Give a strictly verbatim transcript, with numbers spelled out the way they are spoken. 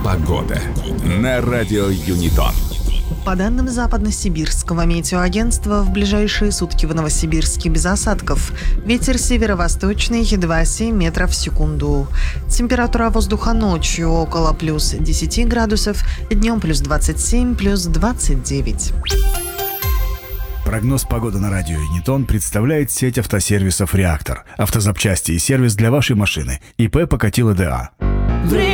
Погода на радио Юнитон. По данным Западно-Сибирского метеоагентства, в ближайшие сутки в Новосибирске без осадков. Ветер северо-восточный два целых семь метров в секунду. Температура воздуха ночью около плюс десять градусов, днем плюс двадцать семь, плюс двадцать девять. Прогноз погоды на радио Юнитон представляет сеть автосервисов «Реактор». Автозапчасти и сервис для вашей машины. ИП Покатило ДА.